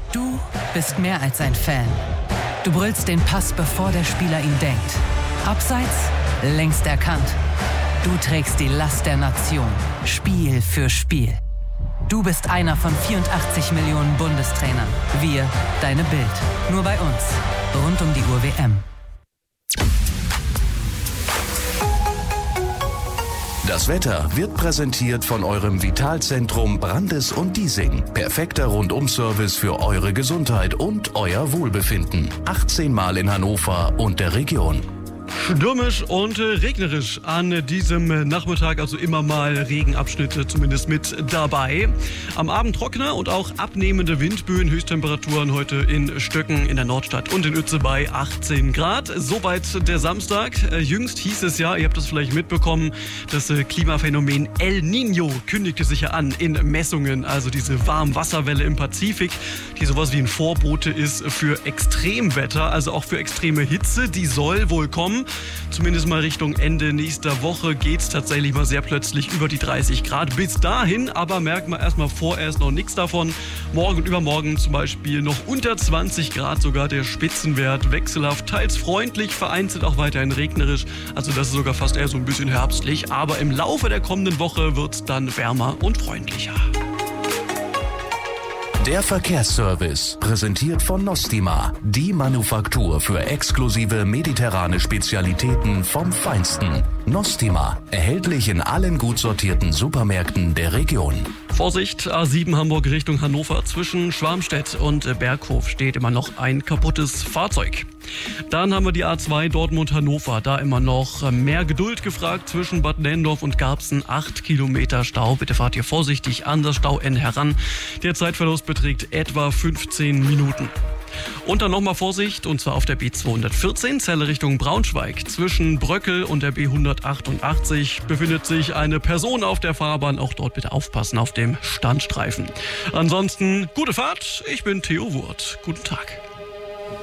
Du bist mehr als ein Fan. Du brüllst den Pass, bevor der Spieler ihn denkt. Abseits, längst erkannt. Du trägst die Last der Nation, Spiel für Spiel. Du bist einer von 84 Millionen Bundestrainern. Wir, deine Bild. Nur bei uns. Rund um die Uhr WM. Das Wetter wird präsentiert von eurem Vitalzentrum Brandes und Diesing. Perfekter Rundum-Service für eure Gesundheit und euer Wohlbefinden. 18 Mal in Hannover und der Region. Stürmisch und regnerisch an diesem Nachmittag, also immer mal Regenabschnitte zumindest mit dabei. Am Abend trockener und auch abnehmende Windböen, Höchsttemperaturen heute in Stöcken in der Nordstadt und in Uetze bei 18 Grad. Soweit der Samstag. Jüngst hieß es ja, ihr habt das vielleicht mitbekommen, das Klimaphänomen El Niño kündigte sich ja an in Messungen, also diese Warmwasserwelle im Pazifik, die sowas wie ein Vorbote ist für Extremwetter, also auch für extreme Hitze, die soll wohl kommen. Zumindest mal Richtung Ende nächster Woche geht es tatsächlich mal sehr plötzlich über die 30 Grad. Bis dahin aber merkt man erstmal vorerst noch nichts davon. Morgen und übermorgen zum Beispiel noch unter 20 Grad sogar der Spitzenwert. Wechselhaft, teils freundlich, vereinzelt auch weiterhin regnerisch. Also das ist sogar fast eher so ein bisschen herbstlich. Aber im Laufe der kommenden Woche wird es dann wärmer und freundlicher. Der Verkehrsservice, präsentiert von Nostima, die Manufaktur für exklusive mediterrane Spezialitäten vom Feinsten. Nostima, erhältlich in allen gut sortierten Supermärkten der Region. Vorsicht, A7 Hamburg Richtung Hannover. Zwischen Schwarmstedt und Berghof steht immer noch ein kaputtes Fahrzeug. Dann haben wir die A2 Dortmund-Hannover. Da immer noch mehr Geduld gefragt zwischen Bad Nenndorf und Garbsen. 8 Kilometer Stau. Bitte fahrt ihr vorsichtig an das Stauende heran. Der Zeitverlust beträgt etwa 15 Minuten. Und dann nochmal Vorsicht, und zwar auf der B214, Celle Richtung Braunschweig. Zwischen Bröckel und der B188 befindet sich eine Person auf der Fahrbahn. Auch dort bitte aufpassen auf dem Standstreifen. Ansonsten gute Fahrt. Ich bin Theo Wurth. Guten Tag.